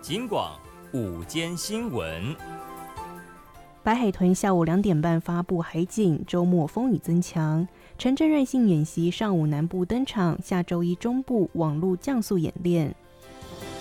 警广午间新闻。 白海豚下午2点半发布海警，周末风雨增强。城镇韧性演习上午南部登场，下周一中部网络降速演练。